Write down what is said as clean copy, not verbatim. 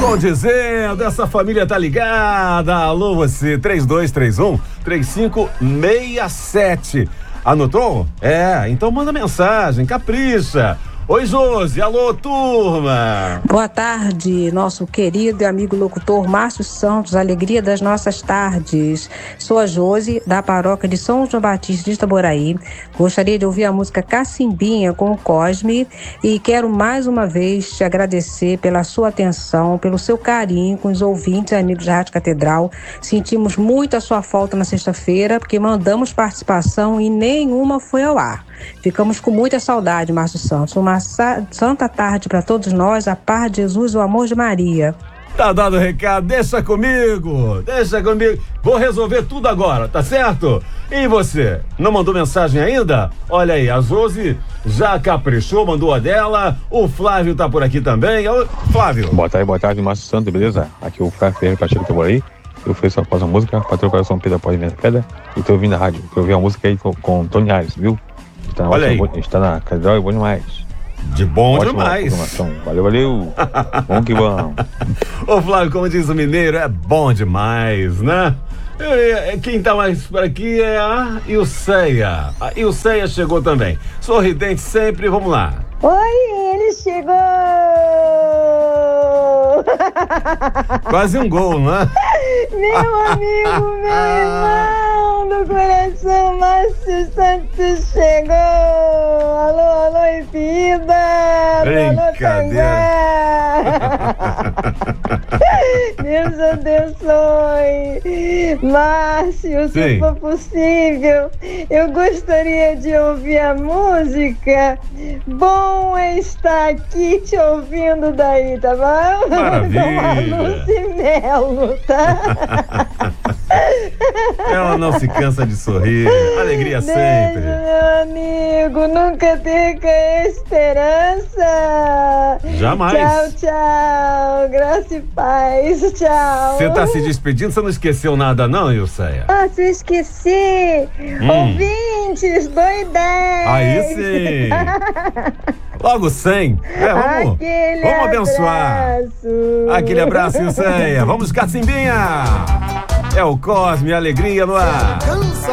Dizendo, essa família tá ligada. Alô, você, 3231-3567. Anotou? Então manda mensagem, capricha. Oi, Josi, alô, turma. Boa tarde, nosso querido e amigo locutor Márcio Santos, alegria das nossas tardes. Sou a Josi, da paróquia de São João Batista de Itaboraí. Gostaria de ouvir a música Cacimbinha com o Cosme e quero mais uma vez te agradecer pela sua atenção, pelo seu carinho com os ouvintes e amigos da Rádio Catedral. Sentimos muito a sua falta na sexta-feira, porque mandamos participação e nenhuma foi ao ar. Ficamos com muita saudade, Márcio Santos. Uma santa tarde para todos nós, a paz de Jesus e o amor de Maria. Tá dado o recado, deixa comigo. Vou resolver tudo agora, tá certo? E você, não mandou mensagem ainda? Olha aí, a Josi já caprichou, mandou a dela. O Flávio tá por aqui também. Flávio. Boa tarde, Márcio Santos, beleza? Aqui é o Flávio Ferreira, Caxias do Itaboraí. Eu fiz após a música, Patrão Coração Pedra Pós Venda Pedra. E tô ouvindo a rádio, eu ouvi a música aí com Tony Aires, viu? Olha aí. A gente tá na Catedral, é bom demais. De bom demais. Valeu. Bom que bom. Ô Flávio, como diz o mineiro, é bom demais, né? Quem tá mais por aqui é a Ilceia. A Ilceia chegou também. Sorridente sempre, vamos lá. Oi, ele chegou! Quase um gol, né? Meu amigo, meu irmão do coração, Márcio Santos chegou! Alô, Ipida! Brincadeira! Deus abençoe! Márcio, se for possível, eu gostaria de ouvir a música. Bom é estar aqui te ouvindo daí, tá bom? Maravilha! Lúcia Melo, tá? Ela não se cansa de sorrir. Alegria sempre. Meu amigo, nunca perca a esperança. Jamais. Tchau. Graça e paz. Tchau. Você tá se despedindo? Você não esqueceu nada não, Ilceia? Se eu esqueci. Ouvintes, doidez. Aí sim. Logo 100. Vamos abençoar. Aquele abraço, Ilceia. Vamos, Cacimbinha. É o Cosme, alegria no ar.